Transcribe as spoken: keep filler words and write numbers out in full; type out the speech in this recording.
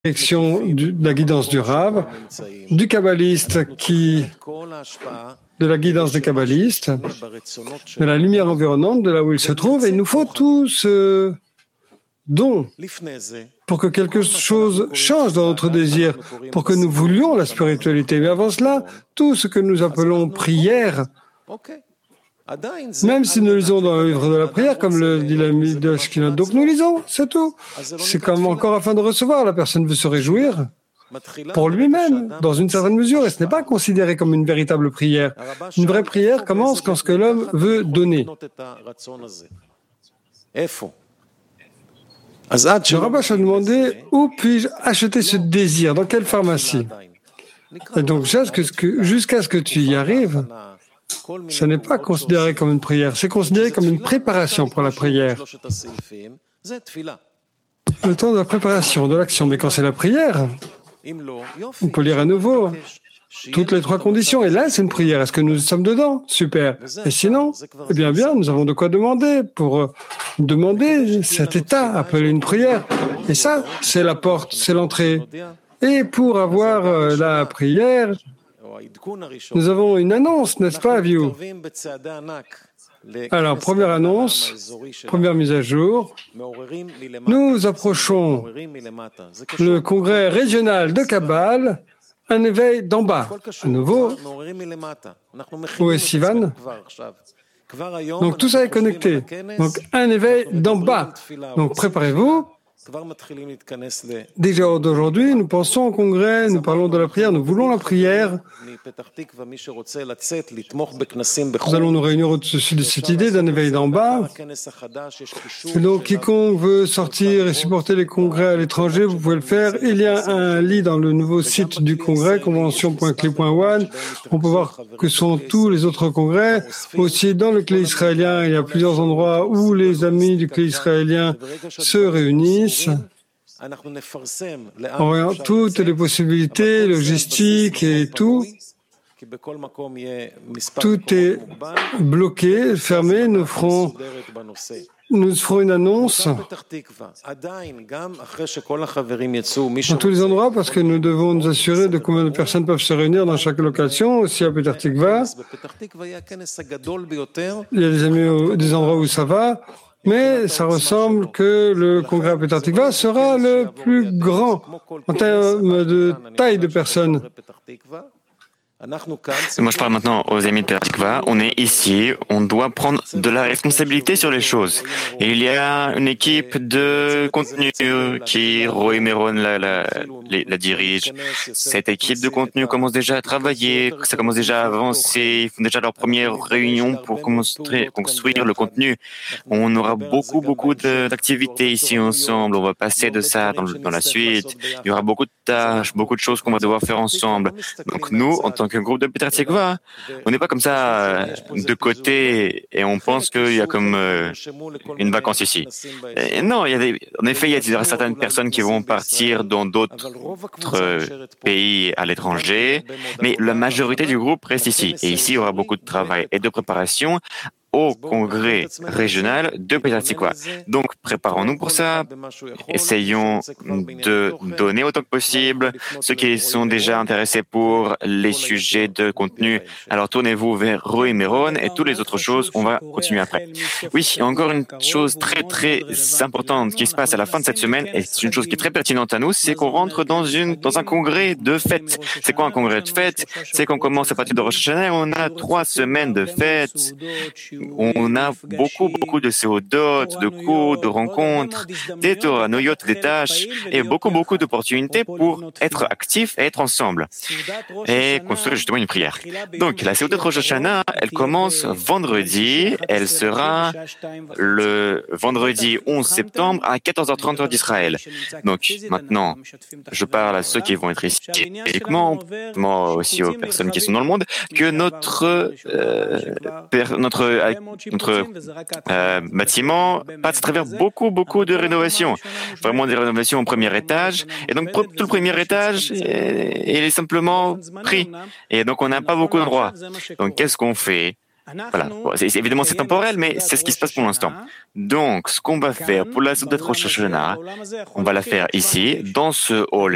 direction du, de la guidance du Rav, du kabbaliste qui, de la guidance des kabbalistes, de la lumière environnante, de là où il se trouve, et il nous faut tout ce don pour que quelque chose change dans notre désir, pour que nous voulions la spiritualité. Mais avant cela, tout ce que nous appelons prière, même si nous lisons dans le livre de la prière, comme le dit l'ami de Ashkenaz, donc nous lisons, c'est tout. C'est comme encore afin de recevoir, la personne veut se réjouir pour lui-même, dans une certaine mesure, et ce n'est pas considéré comme une véritable prière. Une vraie prière commence quand ce que l'homme veut donner. Le Rabash a demandé où puis-je acheter ce désir, dans quelle pharmacie. Et donc jusqu'à ce que, jusqu'à ce que tu y arrives, ce n'est pas considéré comme une prière, c'est considéré comme une préparation pour la prière. Le temps de la préparation, de l'action, mais quand c'est la prière, on peut lire à nouveau toutes les trois conditions, et là c'est une prière. Est-ce que nous sommes dedans? Super. Et sinon, eh bien bien, nous avons de quoi demander pour demander cet état appelé une prière. Et ça, c'est la porte, c'est l'entrée. Et pour avoir euh, la prière, nous avons une annonce, n'est-ce pas, Aviou? Alors, première annonce, première mise à jour. Nous approchons le congrès régional de Kabbale, un éveil d'en bas. À nouveau, où est Sivan? Donc tout ça est connecté. Donc un éveil d'en bas. Donc préparez-vous. Déjà d'aujourd'hui, nous pensons au congrès, nous parlons de la prière, nous voulons la prière. Nous allons nous réunir au-dessus de cette idée d'un éveil d'en bas. Et donc, quiconque veut sortir et supporter les congrès à l'étranger, vous pouvez le faire. Il y a un lit dans le nouveau site du congrès, convention point clé point one. On peut voir que sont tous les autres congrès. Aussi, dans le clé israélien, il y a plusieurs endroits où les amis du clé israélien se réunissent. On regarde toutes les possibilités, logistiques et tout. Tout est bloqué, fermé. Nous ferons, nous ferons une annonce dans tous les endroits parce que nous devons nous assurer de combien de personnes peuvent se réunir dans chaque location. Aussi à Petar Tikva, il y a des, amis, des endroits où ça va. Mais ça ressemble que le congrès à Petar Tikva sera le plus grand en termes de taille de personnes. Moi, je parle maintenant aux amis de Petar Tikva. On est ici, on doit prendre de la responsabilité sur les choses. Et il y a une équipe de contenu qui, Roy Meron, la, la, la, la dirige. Cette équipe de contenu commence déjà à travailler, ça commence déjà à avancer. Ils font déjà leur première réunion pour construire, construire le contenu. On aura beaucoup, beaucoup d'activités ici ensemble. On va passer de ça dans, dans la suite. Il y aura beaucoup de tâches, beaucoup de choses qu'on va devoir faire ensemble. Donc nous, en tant qu'un groupe de Petar Tikva, on n'est pas comme ça de côté et on pense qu'il y a comme euh, une vacance ici. Et non, il y a des, en effet, il y a certaines personnes qui vont partir dans d'autres pays à l'étranger, mais la majorité du groupe reste ici. Et ici, il y aura beaucoup de travail et de préparation au congrès régional de Petar Tikva. Donc, préparons-nous pour ça. Essayons de donner autant que possible. Ceux qui sont déjà intéressés pour les sujets de contenu, alors tournez-vous vers Roy Meron et toutes les autres choses, on va continuer après. Oui, encore une chose très très importante qui se passe à la fin de cette semaine, et c'est une chose qui est très pertinente à nous, c'est qu'on rentre dans une dans un congrès de fêtes. C'est quoi un congrès de fêtes? C'est qu'on commence à partir de Rosh Hashanah, on a trois semaines de fêtes. On a beaucoup, beaucoup de séodot, de cours, de rencontres, des toranoyot, des tâches, et beaucoup, beaucoup d'opportunités pour être actifs et être ensemble. Et construire justement une prière. Donc, la séodot Rosh Hashanah, elle commence vendredi, elle sera le vendredi onze septembre à quatorze heures trente heure d'Israël. Donc, maintenant, je parle à ceux qui vont être ici physiquement, moi aussi aux personnes qui sont dans le monde, que notre, euh, per, notre Notre euh, bâtiment passe à travers beaucoup, beaucoup de rénovations. Vraiment des rénovations au premier étage. Et donc, tout le premier étage, il est simplement pris. Et donc, on n'a pas beaucoup d'endroits. Donc, qu'est-ce qu'on fait? Voilà. Bon, c'est, évidemment, c'est temporel, mais c'est ce qui se passe pour l'instant. Donc, ce qu'on va faire pour la Seudat Rosh Hashanah, on va la faire ici, dans ce hall